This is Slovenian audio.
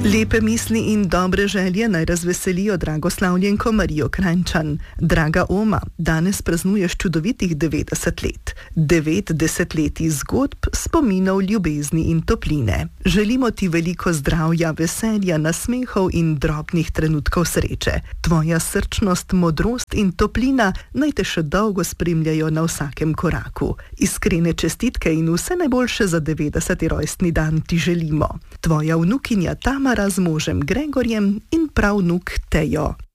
Lepe misli in dobre želje naj razveselijo dragoslavljenko Marijo Kranjčan. Draga Oma, danes praznuješ čudovitih 90 let. 9 desetletij zgodb, spominov, ljubezni in topline. Želimo ti veliko zdravja, veselja, nasmehov in drobnih trenutkov sreče. Tvoja srčnost, modrost in toplina naj te še dolgo spremljajo na vsakem koraku. Iskrene čestitke in vse najboljše za 90. rojstni dan ti želimo. Tvoja vnukinja Tamara z možem Gregorjem in pravnuk Tejo.